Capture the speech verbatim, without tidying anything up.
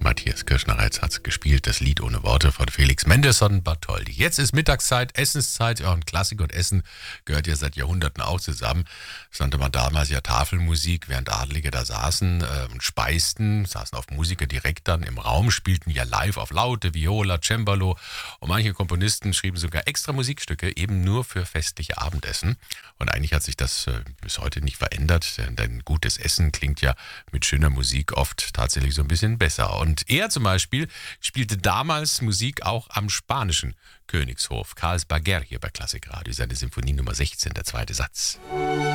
Matthias Kirschner-Reitz hat gespielt, das Lied ohne Worte von Felix Mendelssohn Bartholdy. Jetzt ist Mittagszeit, Essenszeit, ja, und Klassik und Essen gehört ja seit Jahrhunderten auch zusammen. Das nannte man damals ja Tafelmusik, während Adlige da saßen äh, und speisten, saßen auf Musiker direkt dann im Raum, spielten ja live auf Laute, Viola, Cembalo, und manche Komponisten schrieben sogar extra Musikstücke eben nur für festliche Abendessen. Und eigentlich hat sich das äh, bis heute nicht verändert, denn, denn gutes Essen klingt ja mit schöner Musik oft tatsächlich so ein bisschen besser. Und er zum Beispiel spielte damals Musik auch am spanischen Königshof. Carlos Baguer hier bei Klassikradio, seine Symphonie Nummer sechzehn, der zweite Satz.